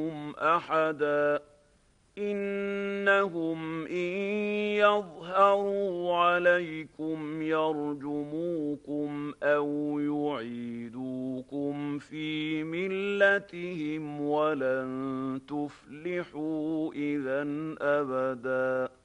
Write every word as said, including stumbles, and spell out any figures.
أحدا إنهم إن يظهروا عليكم يرجموكم أو يعيدوكم في ملتهم ولن تفلحوا إذا أبدا